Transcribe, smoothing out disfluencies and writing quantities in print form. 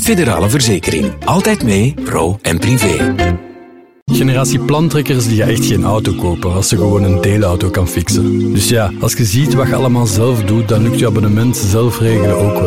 Federale Verzekering. Altijd mee, pro en privé. Generatie plantrekkers die gaat echt geen auto kopen als ze gewoon een deelauto kan fixen. Dus ja, als je ziet wat je allemaal zelf doet, dan lukt je abonnement zelf regelen ook wel.